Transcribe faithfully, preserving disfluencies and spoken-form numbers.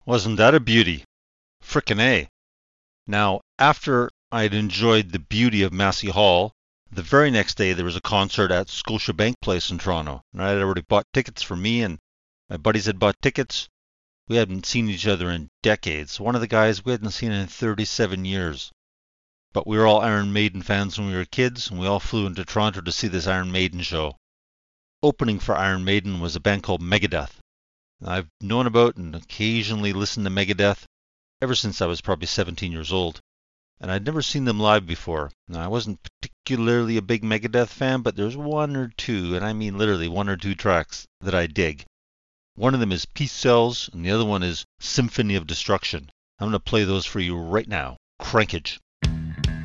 Wasn't that a beauty? Frickin' A. Now, after I'd enjoyed the beauty of Massey Hall, the very next day there was a concert at Scotiabank Place in Toronto. And I had already bought tickets for me, and my buddies had bought tickets. We hadn't seen each other in decades. One of the guys we hadn't seen in thirty-seven years. But we were all Iron Maiden fans when we were kids, and we all flew into Toronto to see this Iron Maiden show. Opening for Iron Maiden was a band called Megadeth. I've known about and occasionally listened to Megadeth ever since I was probably seventeen years old. And I'd never seen them live before. Now, I wasn't particularly a big Megadeth fan, but there's one or two, and I mean literally one or two tracks that I dig. One of them is Peace Cells, and the other one is Symphony of Destruction. I'm going to play those for you right now. Crankage.